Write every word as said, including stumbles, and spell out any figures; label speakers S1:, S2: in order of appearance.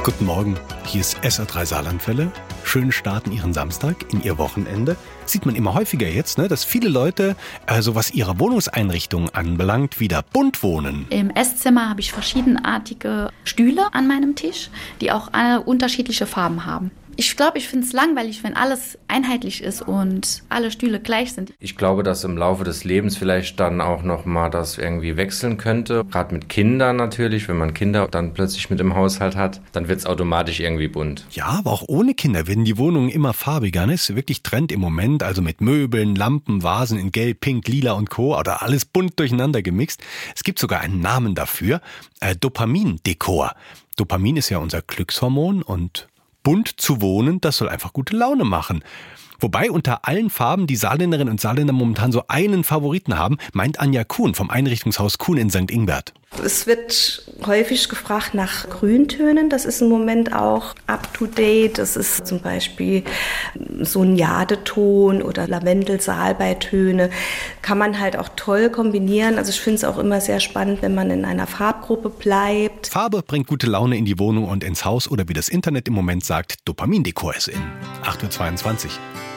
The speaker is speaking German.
S1: Guten Morgen, hier ist S R drei Saarlandwelle. Schönen Start in Ihren Samstag, in Ihr Wochenende. Sieht man immer häufiger jetzt, ne, dass viele Leute, also was ihre Wohnungseinrichtung anbelangt, wieder bunt wohnen.
S2: Im Esszimmer habe ich verschiedenartige Stühle an meinem Tisch, die auch alle unterschiedliche Farben haben. Ich glaube, ich finde es langweilig, wenn alles einheitlich ist und alle Stühle gleich sind.
S3: Ich glaube, dass im Laufe des Lebens vielleicht dann auch nochmal das irgendwie wechseln könnte. Gerade mit Kindern natürlich, wenn man Kinder dann plötzlich mit im Haushalt hat, dann wird es automatisch irgendwie bunt.
S1: Ja, aber auch ohne Kinder werden die Wohnungen immer farbiger. Ne? Ist wirklich Trend im Moment, also mit Möbeln, Lampen, Vasen in Gelb, Pink, Lila und Co. Oder alles bunt durcheinander gemixt. Es gibt sogar einen Namen dafür, äh, Dopamindekor. Dopamin ist ja unser Glückshormon und bunt zu wohnen, das soll einfach gute Laune machen. Wobei unter allen Farben die Saarländerinnen und Saarländer momentan so einen Favoriten haben, meint Anja Kuhn vom Einrichtungshaus Kuhn in Sankt Ingbert.
S4: Es wird häufig gefragt nach Grüntönen. Das ist im Moment auch up-to-date. Das ist zum Beispiel so ein Jadeton oder Lavendel-Salbeitöne. Kann man halt auch toll kombinieren. Also ich finde es auch immer sehr spannend, wenn man in einer Farbgruppe bleibt.
S1: Farbe bringt gute Laune in die Wohnung und ins Haus oder wie das Internet im Moment sagt, Dopamindekor ist in. acht Uhr zweiundzwanzig.